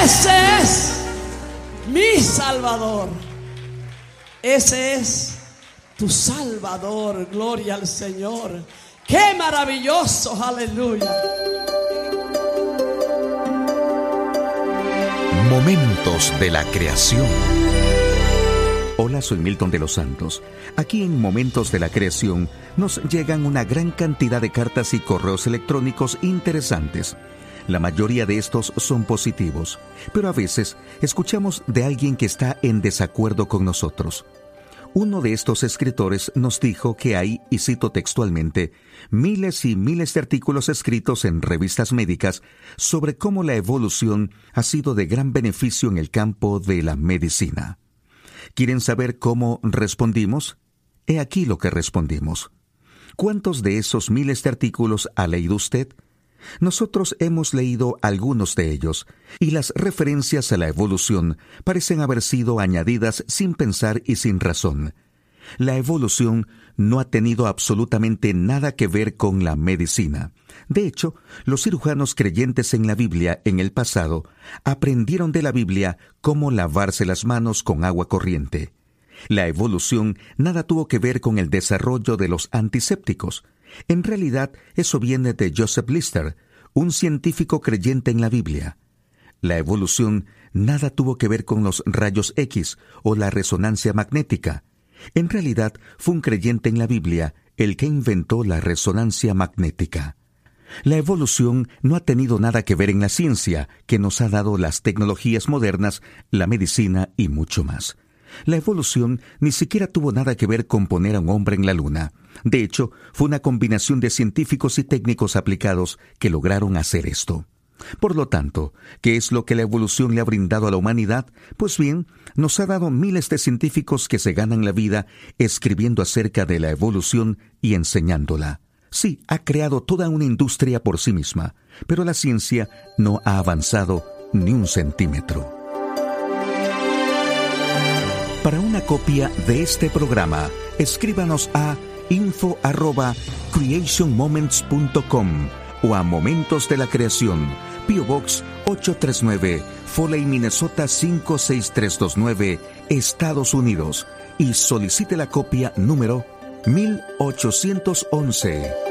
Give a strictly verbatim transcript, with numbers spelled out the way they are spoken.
Ese es mi Salvador. Ese es tu Salvador. Gloria al Señor. ¡Qué maravilloso! Aleluya. Momentos de la creación. Hola, soy Milton de los Santos. Aquí en Momentos de la Creación nos llegan una gran cantidad de cartas y correos electrónicos interesantes. La mayoría de estos son positivos, pero a veces escuchamos de alguien que está en desacuerdo con nosotros. Uno de estos escritores nos dijo que hay, y cito textualmente, miles y miles de artículos escritos en revistas médicas sobre cómo la evolución ha sido de gran beneficio en el campo de la medicina. ¿Quieren saber cómo respondimos? He aquí lo que respondimos. ¿Cuántos de esos miles de artículos ha leído usted? Nosotros hemos leído algunos de ellos, y las referencias a la evolución parecen haber sido añadidas sin pensar y sin razón. La evolución no ha tenido absolutamente nada que ver con la medicina. De hecho, los cirujanos creyentes en la Biblia en el pasado aprendieron de la Biblia cómo lavarse las manos con agua corriente. La evolución nada tuvo que ver con el desarrollo de los antisépticos. En realidad, eso viene de Joseph Lister, un científico creyente en la Biblia. La evolución nada tuvo que ver con los rayos X o la resonancia magnética. En realidad, fue un creyente en la Biblia el que inventó la resonancia magnética. La evolución no ha tenido nada que ver en la ciencia, que nos ha dado las tecnologías modernas, la medicina y mucho más. La evolución ni siquiera tuvo nada que ver con poner a un hombre en la luna. De hecho, fue una combinación de científicos y técnicos aplicados que lograron hacer esto. Por lo tanto, ¿qué es lo que la evolución le ha brindado a la humanidad? Pues bien, nos ha dado miles de científicos que se ganan la vida escribiendo acerca de la evolución y enseñándola. Sí, ha creado toda una industria por sí misma, pero la ciencia no ha avanzado ni un centímetro. Para una copia de este programa, escríbanos a info arroba creation moments punto com o a Momentos de la Creación, P O Box ocho tres nueve, Foley, Minnesota cinco seis tres dos nueve, Estados Unidos, y solicite la copia número mil ochocientos once.